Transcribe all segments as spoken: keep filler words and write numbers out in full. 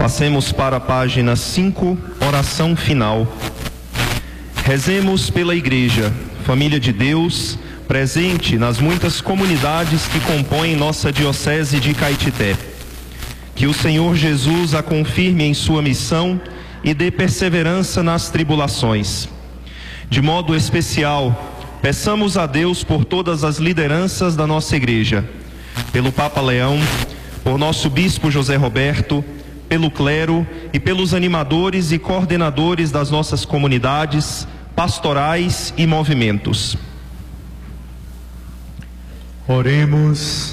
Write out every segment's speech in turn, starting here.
Passemos para a página cinco, oração final. Rezemos pela Igreja, família de Deus, presente nas muitas comunidades que compõem nossa Diocese de Caetité. Que o Senhor Jesus a confirme em sua missão e dê perseverança nas tribulações. De modo especial, peçamos a Deus por todas as lideranças da nossa Igreja, pelo Papa Leão, por nosso Bispo José Roberto, pelo clero e pelos animadores e coordenadores das nossas comunidades, pastorais e movimentos. Oremos.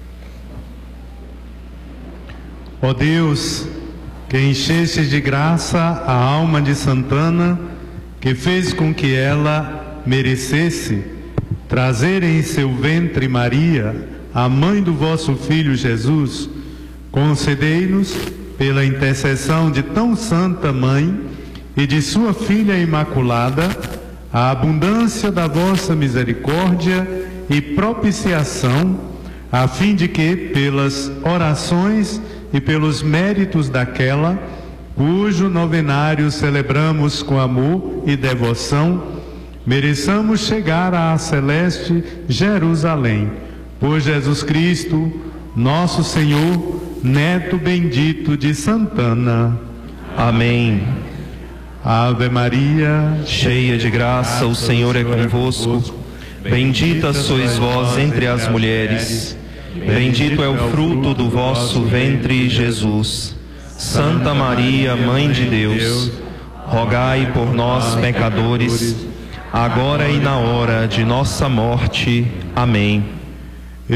Ó Deus, que encheste de graça a alma de Santana, que fez com que ela merecesse trazer em seu ventre Maria, a mãe do vosso Filho Jesus, concedei-nos, pela intercessão de tão santa mãe e de sua filha imaculada, a abundância da vossa misericórdia e propiciação, a fim de que, pelas orações e pelos méritos daquela, cujo novenário celebramos com amor e devoção, mereçamos chegar à celeste Jerusalém. Por Jesus Cristo, nosso Senhor, Neto bendito de Santana. Amém. Ave Maria, cheia de graça, o Senhor é convosco. Bendita sois vós entre as mulheres. Bendito é o fruto do vosso ventre, Jesus. Santa Maria, Mãe de Deus, rogai por nós, pecadores, agora e na hora de nossa morte. Amém.